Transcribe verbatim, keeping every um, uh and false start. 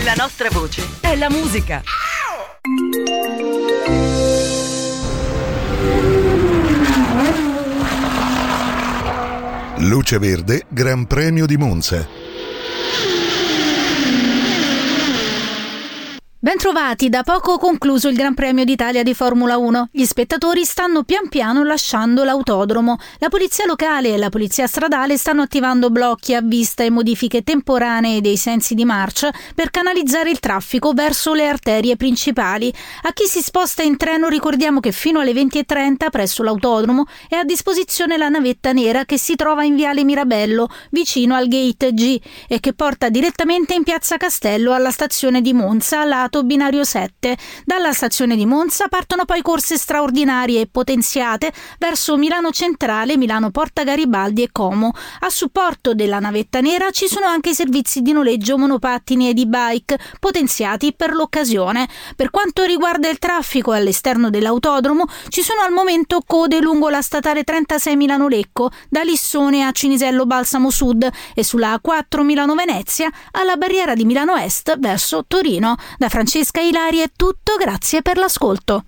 La nostra voce è la musica. Luce Verde, Gran Premio di Monza. Bentrovati, da poco concluso il Gran Premio d'Italia di Formula uno. Gli spettatori stanno pian piano lasciando l'autodromo. La polizia locale e la polizia stradale stanno attivando blocchi a vista e modifiche temporanee dei sensi di marcia per canalizzare il traffico verso le arterie principali. A chi si sposta in treno ricordiamo che fino alle venti e trenta presso l'autodromo è a disposizione la navetta nera che si trova in Viale Mirabello, vicino al Gate G, e che porta direttamente in Piazza Castello alla stazione di Monza, lato binario sette. Dalla stazione di Monza partono poi corse straordinarie e potenziate verso Milano Centrale, Milano Porta Garibaldi e Como. A supporto della navetta nera ci sono anche i servizi di noleggio monopattini ed e-bike potenziati per l'occasione. Per quanto riguarda il traffico all'esterno dell'autodromo, ci sono al momento code lungo la statale trentasei Milano-Lecco, da Lissone a Cinisello Balsamo Sud, e sulla A quattro Milano-Venezia alla barriera di Milano Est verso Torino. Da Francesca Ilari è tutto, grazie per l'ascolto.